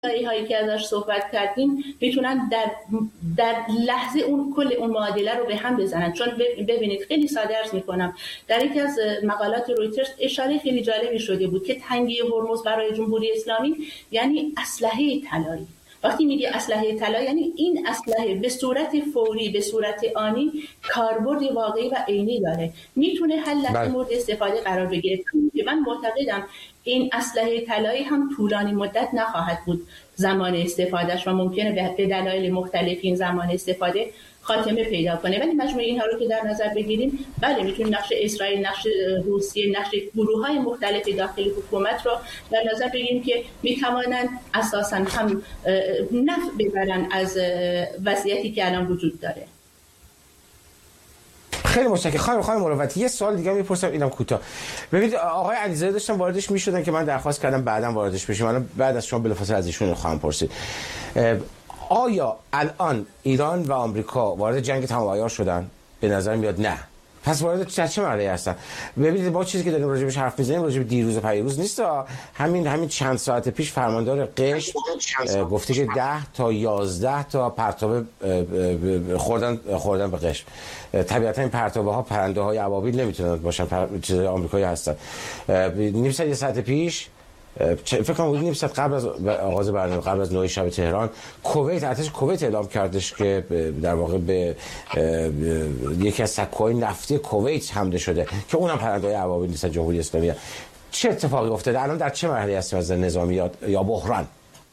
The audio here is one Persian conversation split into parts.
هایی که ازش صحبت کردیم میتونن در لحظه اون کل اون معادله رو به هم بزنن. چون ببینید خیلی ساده عرض میکنم، در یکی از مقالات رویترز اشاره خیلی جالبی شده بود که تنگی هرمز برای جمهوری اسلامی یعنی اسلحه طلایی. وقتی میگه اسلحه طلا یعنی این اسلحه به صورت فوری، به صورت آنی کاربرد واقعی و عینی داره، میتونه هر لحظه مورد استفاده قرار بگیره. من معتقدم این اسلحه طلایی هم طولانی مدت نخواهد بود زمان استفادهش و ممکنه به دلایل مختلفی زمان استفاده خاتمه پیدا کنه. ولی مجموع اینها رو که در نظر بگیریم، بله میتونیم نقش اسرائیل، نقش روسیه، نقش گروه‌های مختلف داخل حکومت رو در نظر بگیریم که میتوانند اساساً هم نفع ببرن از وضعیتی که الان وجود داره. خیلی متشکرم. خانم مروتی، یه سوال دیگه میپرسم، اینم کوتاه. ببینید آقای علیزاده داشتن واردش میشدن که من درخواست کردم بعداً واردش بشیم. من بعد از شما بلافاصله از ایشون خواهم پرسید. آیا الان ایران و آمریکا وارد جنگ تمام عیار شدن؟ به نظر میاد نه. پس وارد چه مرحله‌ای هستن؟ ببینید ما چیزی که داریم راجع بهش حرف میزنیم راجع به دیروز و پریروز نیست. همین چند ساعت پیش فرماندار قشم گفته که 10 تا 11 تا پرتاب خوردن به قشم. طبیعتا این پرتاب‌ها پرنده‌های ابابیل نمیتونن باشن، چیزای آمریکایی هستن. نیم ساعت یه ساعت پیش فکر کنم نیم ساعت قبل از آغاز برنامه، قبل از 9 شب تهران، ارتش کویت اعلام کردش که در واقع به یکی از سکوهای نفتی کویت حمله شده که اونم پرنده‌های ابابیل نیست، جمهوری اسلامی. چه اتفاقی افتاده؟ الان در چه مرحله هستیم از نظامیات یا بحران؟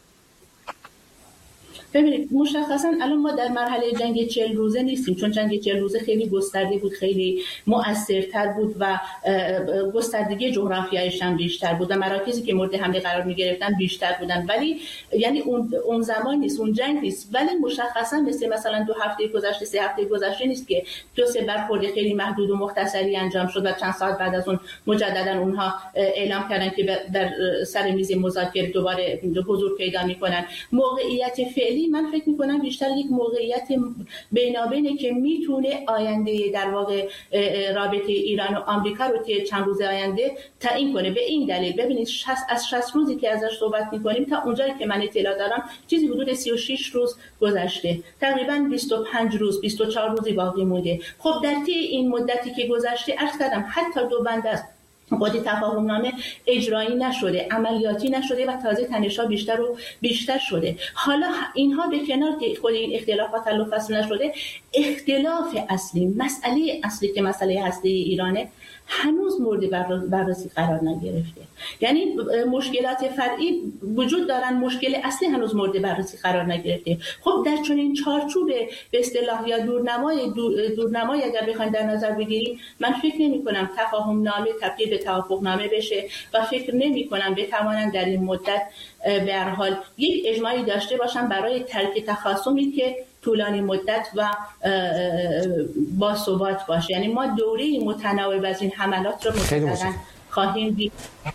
ببینید مشخصا الان ما در مرحله جنگ 40 روزه نیستیم، چون جنگ 40 روزه خیلی گسترده بود، خیلی مؤثرتر بود و گستردگی جغرافیایش هم بیشتر بود و مراکزی که مورد حمله قرار می گرفتن بیشتر بودن. ولی یعنی اون زمان نیست، اون جنگ نیست. ولی مشخصا مثلا 2 هفته گذشته، 3 هفته گذشته نیست که 2-3 برخورد خیلی محدود و مختصری انجام شد و چند ساعت بعد از اون مجددا اونها اعلام کردن که در سر میز مذاکره دوباره حضور پیدا میکنن. موقعیت فعلی من فکر میکنم بیشتر یک موقعیت بینابینه که میتونه آینده در واقع رابطه ایران و آمریکا رو طی چند روز آینده تعیین کنه. به این دلیل ببینید از 60 روزی که ازش صحبت میکنیم تا اونجایی که من اطلاع دارم چیزی حدود 36 روز گذشته، تقریبا 25 روز 24 روزی باقی مونده. خب در طی این مدتی که گذشته عرض کردم حتی 2 بند است قاضی تفاهمنامه اجرایی نشده، عملیاتی نشده و تازه تنش‌ها بیشتر و بیشتر شده. حالا اینها به کنار که خود این اختلافات حل و فصل نشده، اختلاف اصلی، مسئله اصلی که مسئله هسته ایرانه هنوز مورد بررسی قرار نگرفته. یعنی مشکلات فرعی وجود دارن، مشکل اصلی هنوز مورد بررسی قرار نگرفته. خب در چنین چارچوب به اصطلاح یا دورنمای اگر بخواید در نظر بگیریم، من فکر نمی‌کنم تفاهم نامه تبدیل به توافق نامه بشه و فکر نمی‌کنم بتوانند در این مدت به هر حال یک اجماعی داشته باشن برای ترک تخاصمی که طولانی مدت و با ثبات باشه. یعنی ما دوره متناوب از این حملات رو متقابلا خواهیم دید.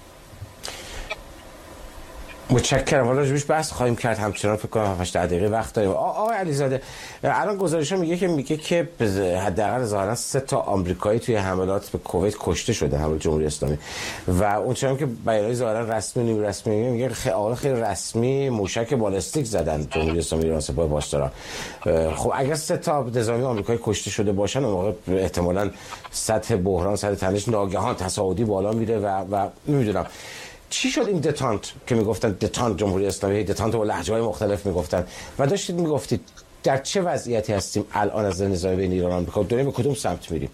متشکرم. حالا راجبش بحث خواهیم کرد، همچنان فکر کنم 7-8 دقیقه وقت داریم. آقای علیزاده الان گزارش‌ها میگه که حداقل ظاهرا 3 تا آمریکایی توی حملات به کویت کشته شده، حمله جمهوری اسلامی، و اونچنان که بیانیه ظاهرا رسمی و نیم رسمی میگه خیلی رسمی موشک بالستیک زدن جمهوری اسلامی ایران سپاه پاسداران. خب اگر 3 تا نظامی آمریکایی کشته شده باشن، اون موقع احتمالاً سطح بحران، سطح تنش ناگهان تصاعدی بالا میره و نمیدونم چی شد این دتانت که میگفتن دتانت جمهوری اسلامی، دتانت با لهجه‌های مختلف میگفتن و داشتید میگفتید در چه وضعیتی هستیم الان از نظام بین ایران و آمریکا؟ داریم به کدوم سمت میریم؟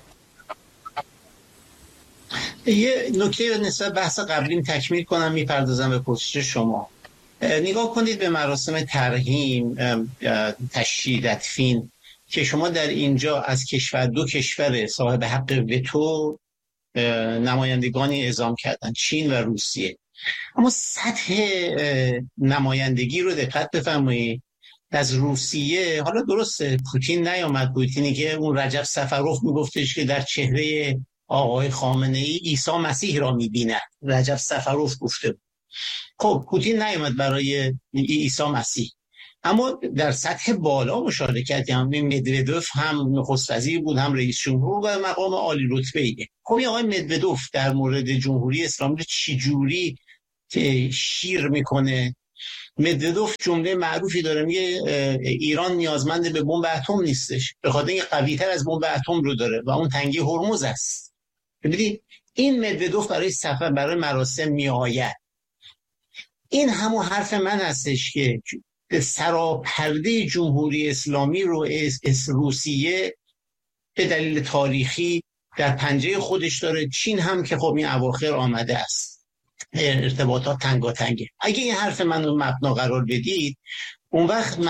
یه نکته نسبت بحث قبلیم تکمیل کنم میپردازم به پرسش شما. نگاه کنید به مراسم ترحیم، تشییع تدفین که شما در اینجا از دو کشور صاحب حق وتو نمایندگانی اعزام کردن، چین و روسیه. اما سطح نمایندگی رو دقت بفرمایید. از روسیه، حالا درسته پوتین نیامد، پوتینی که اون رجب سفروف میگفتش که در چهره آقای خامنه ای عیسی مسیح را میبیند، رجب سفروف گفته بود. خب پوتین نیامد برای عیسی مسیح، اما در سطح بالا مشارکت، یعنی مدودوف هم نخست وزیر بود، هم رئیس جمهور و مقام عالی رتبه‌ایه. خب این آقای مدودوف در مورد جمهوری اسلامی چی جوری شیر میکنه مدودوف جمله معروفی داره، میگه ایران نیازمند به بمب اتم نیستش، به خاطر اینکه قوی‌تر از بمب اتم رو داره و اون تنگه هرمز است. ببینید این مدودوف برای سفر برای مراسم میآید. این همون حرف من هستش که سراپرده جمهوری اسلامی رو روسیه به دلیل تاریخی در پنجه خودش داره. چین هم که خب این اواخر آمده است، ارتباطات تنگاتنگه. اگه این حرف من رو مبنا قرار بدید، اون وقت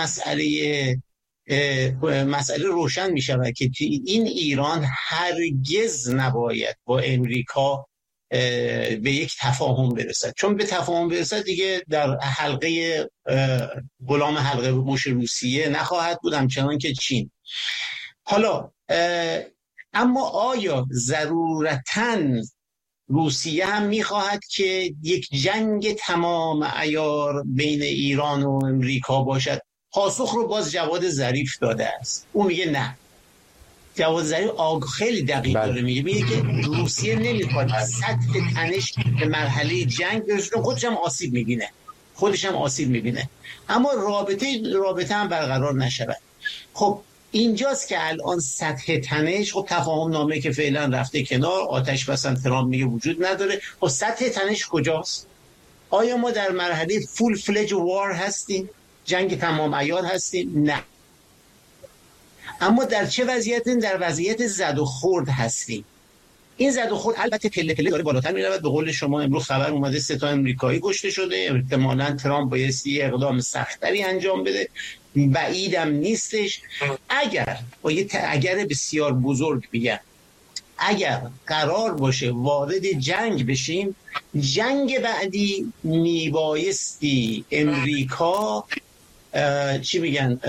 مسئله روشن می شود که این ایران هرگز نباید با امریکا به یک تفاهم برسد، چون به تفاهم برسد دیگه در حلقه غلام حلقه موش روسیه نخواهد بود، همچنان که چین. حالا اما آیا ضرورتاً روسیه هم میخواهد که یک جنگ تمام عیار بین ایران و امریکا باشد؟ پاسخ رو باز جواد ظریف داده است. اون میگه نه. جواد ظریف خیلی دقیق داره میگه که روسیه نمیخواد سطح تنش به مرحله جنگ برسه، خودش هم آسیب میبینه، اما رابطه هم برقرار نشود. خب اینجاست که الان سطح تنش، خب تفاهم نامه که فعلا رفته کنار، آتش بس ترامپ میگه وجود نداره. خب سطح تنش کجاست؟ آیا ما در مرحله فول فلج وار هستیم؟ جنگ تمام عیار هستیم؟ نه. اما در چه وضعیتی؟ در وضعیت زد و خورد هستیم. این زد و خورد البته پله پله داره بالاتر میرود. به قول شما امروز خبر اومده 3 امریکایی کشته شده، احتمالاً ترامپ بایستی اقدام سختری انجام بده، بعیدم نیستش. اگر بسیار بزرگ بگم، اگر قرار باشه وارد جنگ بشیم، جنگ بعدی میبایستی امریکا چی میگن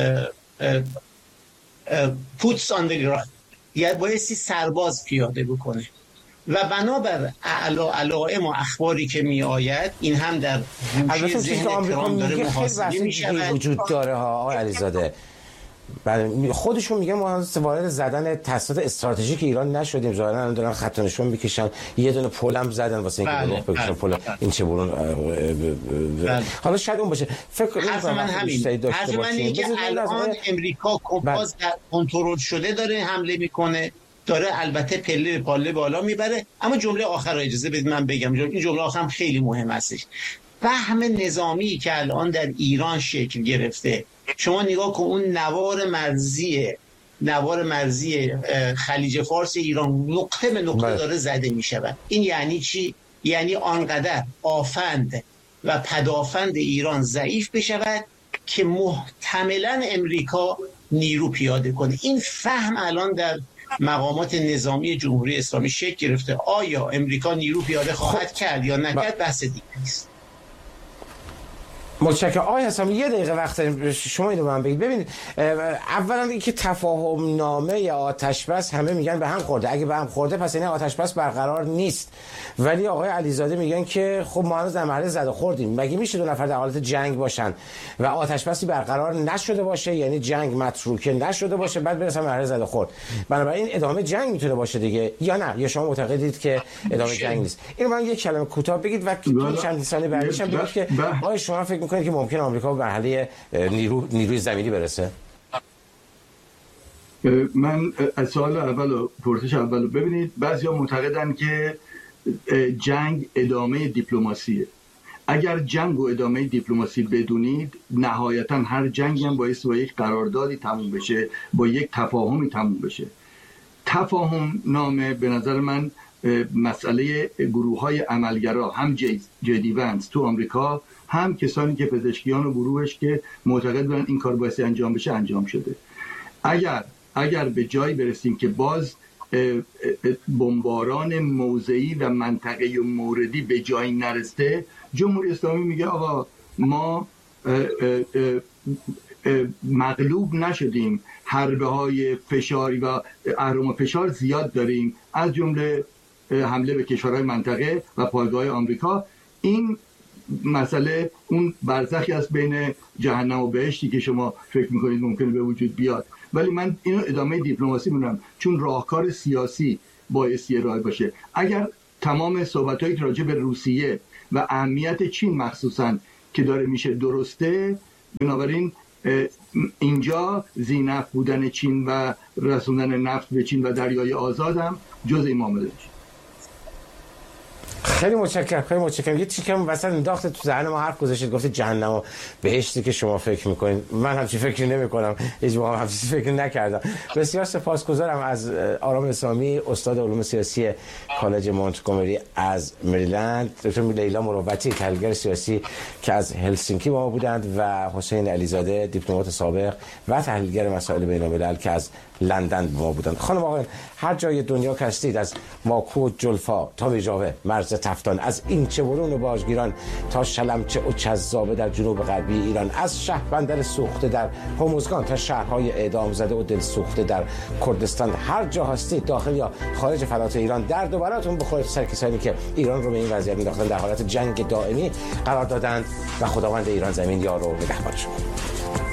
puts on the ground، یعنی بایستی سرباز پیاده بکنه و بنابر علائم و اخباری که می آید، این هم در گوشه ذهن ترامپ داره محاسبه می شود. وجود داره ها آقای علیزاده. خودشون میگن ما وارد زدن تاسیسات استراتژیک ایران نشدیم، ظاهرا دارن خط نشون میکشن، یه دونه پلم زدن واسه اینکه بکشن پل این چه برون. حالا شاید اون باشه. فکر من همین حرف من اینه که الان امریکا کمپاس کنترل شده داره حمله میکنه، داره البته پله به پله بالا میبره. اما جمله آخر رو اجازه بدید من بگم، این جمله آخرم خیلی مهم هستش. فهم نظامی که الان در ایران شکل گرفته، شما نگاه کن اون نوار مرزی خلیج فارس ایران نقطه به نقطه داره زده می شود. این یعنی چی؟ یعنی آنقدر آفند و پدافند ایران ضعیف بشود که محتملاً امریکا نیرو پیاده کنه. این فهم الان در مقامات نظامی جمهوری اسلامی شکل گرفته. آیا امریکا نیرو پیاده خواهد کرد یا نکرد بحث دیگه است. متشکرم. آقای حسامی یه دقیقه وقت داریم، شما اینو من بگید. ببینید اولا اینکه تفاهم نامه یا آتش بس همه میگن به هم خورده، اگه به هم خورده پس این آتش بس برقرار نیست، ولی آقای علیزاده میگن که خب ما هنوز در مرحله زد و خوردیم. مگه میشه 2 نفر در حالت جنگ باشن و آتش بسی برقرار نشده باشه، یعنی جنگ متروکه نشده باشه، بعد برسن مرحله زد و خورد؟ بنابراین ادامه جنگ میتونه باشه دیگه، یا نه؟ یا شما معتقدید که ادامه جنگ نیست؟ اینو من یک کلمه کوتاه بگید و چند ثانیه بعدش هم بگید که آقای شما فکر میکنید که ممکن آمریکا به مرحله نیروی زمینی برسه؟ من از سوال اول و پرسش اول ببینید، بعضیا معتقدن که جنگ ادامه دیپلماسیه. اگر جنگ و ادامه دیپلماسی بدونید، نهایتا هر جنگی هم باید با یک قراردادی تموم بشه، با یک تفاهمی تموم بشه. تفاهم نامه به نظر من مسئله گروه‌های عملگرا، هم جدی ونس تو آمریکا، هم کسانی که پزشکیان و گروهش که معتقد بودن این کار باید انجام بشه انجام شده. اگر به جایی برسیم که باز بمباران موضعی و منطقه‌ای و موردی به جایی نرسته، جمهوری اسلامی میگه آقا ما مغلوب نشدیم، حربه های فشاری و اهرم فشار زیاد داریم، از جمله حمله به کشورهای منطقه و پایگاه آمریکا. این مسئله اون برزخی است بین جهنم و بهشتی که شما فکر میکنید ممکنه به وجود بیاد، ولی من اینو ادامه دیپلماسی میدونم، چون راهکار سیاسی بایستی ارائه باشه. اگر تمام صحبتایی که راجع به روسیه و اهمیت چین مخصوصا که داره میشه درسته. بنابراین اینجا ذی‌نفع بودن چین و رسوندن نفت به چین و دریای آزاد هم جز این معامله میشه. خیلی متشکرم. یه چیکم وسط انداخت تو ذهن ما، حرف گذاشتید، گفتید جهنم و بهشتی که شما فکر میکنین. من همچین فکری نمیکنم، هیچ موقع همچین فکر نکردم. بسیار سپاسگزارم از آرام اسلامی، استاد علوم سیاسی کالج مونتگومری از مریلند، دکتر لیلا مروتی تحلیلگر سیاسی که از هلسینکی با ما بودند و حسین علیزاده دیپلمات سابق و تحلیلگر مسائل بین‌الملل که از لندن با ما بودند. خانم آقایان، هر جای دنیا که هستید، از ماکو و جلفا تا ویژاوه، مرز تفتان، از اینچه برون و باجگیران تا شلمچه و چذابه در جنوب غربی ایران، از شهربندر سوخته در هرمزگان تا شهرهای اعدام زده و دل سوخته در کردستان، هر جا هستید داخل یا خارج فلات ایران، درد و براتون بخوره سر کسانی که ایران رو به این وضعیت انداختن، در حالت جنگ دائمی قرار دادند و خداوند ایران زمین یار و نگهبان شما.